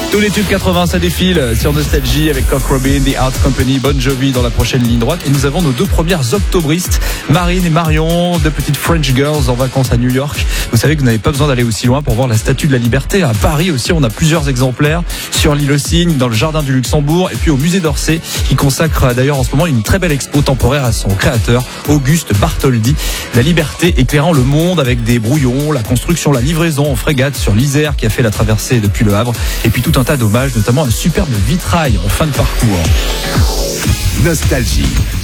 Tous les tubes 80, ça défile sur Nostalgie avec Cock Robin, The Art Company, Bon Jovi dans la prochaine ligne droite. Et nous avons nos deux premières octobristes, Marine et Marion, deux petites French girls en vacances à New York. Vous savez que vous n'avez pas besoin d'aller aussi loin pour voir la Statue de la Liberté. À Paris aussi, on a plusieurs exemplaires sur l'île aux Cygnes, dans le jardin du Luxembourg et puis au musée d'Orsay qui consacre d'ailleurs en ce moment une très belle expo temporaire à son créateur, Auguste Bartholdi. La liberté éclairant le monde avec des brouillons, la construction, la livraison en frégate sur l'Isère qui a fait la traversée depuis Le Havre et puis tout un tas d'hommages, notamment un superbe vitrail en fin de parcours. Nostalgie,